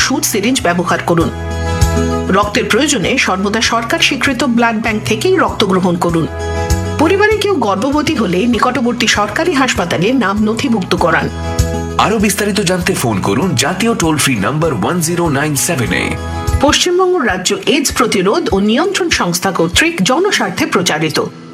Suit syringe ব্যবহার করুন। রক্তের প্রয়োজনে সর্বদা সরকার স্বীকৃত ব্লাড ব্যাংক থেকেই রক্ত গ্রহণ করুন। পরিবারে কেউ গর্ভবতী হলে নিকটবর্তী সরকারি হাসপাতালে নাম নথিভুক্ত করান। আরো বিস্তারিত জানতে ফোন করুন জাতীয় টোল ফ্রি নম্বর 1097 এ। পশ্চিমবঙ্গ রাজ্য এইডস প্রতিরোধ ও নিয়ন্ত্রণ সংস্থা কর্তৃক জনস্বার্থে প্রচারিত।